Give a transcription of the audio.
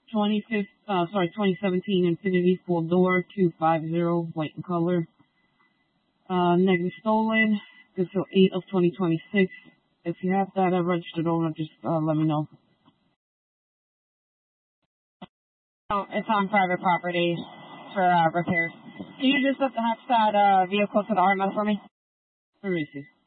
2017 Infiniti 4-door, 250, white in color. Negative stolen. Good till 8 of 2026. If you have that registered owner, just let me know. Oh, it's on private property for repairs. Can you just attach that vehicle to the RMS for me? Let me see.